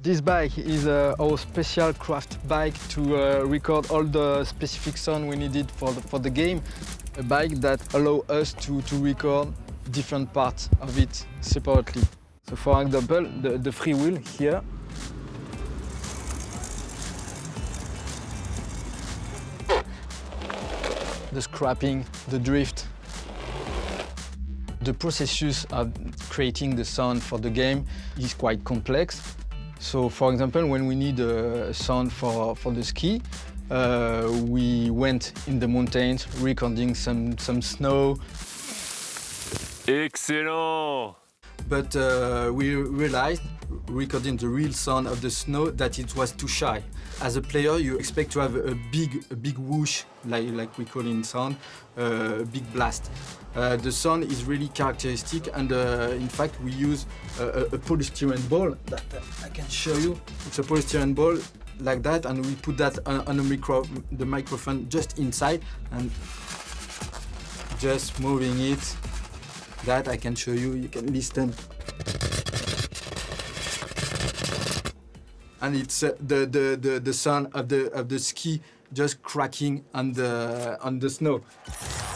This bike is our special craft bike to record all the specific sound we needed for the game. A bike that allows us to record different parts of it separately. So for example, the free wheel here. The scrapping, the drift. The process of creating the sound for the game is quite complex. So, for example, when we need a sound for the ski, we went in the mountains recording some snow. Excellent! But we realized, recording the real sound of the snow, that it was too shy. As a player, you expect to have a big whoosh, like we call in sound, a big blast. The sound is really characteristic, and in fact, we use a polystyrene ball that I can show you. It's a polystyrene ball like that, and we put that on the microphone just inside, and just moving it. That I can show you. You can listen. And it's the sound of the ski just cracking on the snow.